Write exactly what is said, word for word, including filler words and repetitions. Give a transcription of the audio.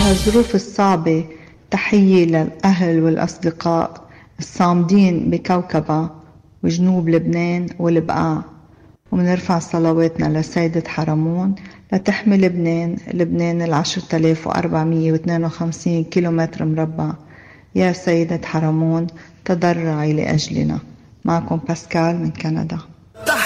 بهالظروف الصعبة تحية للأهل والأصدقاء الصامدين بكوكبة وجنوب لبنان والبقاع، ومنرفع صلواتنا لسيدة حرمون لتحمي لبنان لبنان العشرة آلاف وأربعمية واثنين وخمسين كيلومتر مربع. يا سيدة حرمون تضرعي لأجلنا. معكم باسكال من كندا.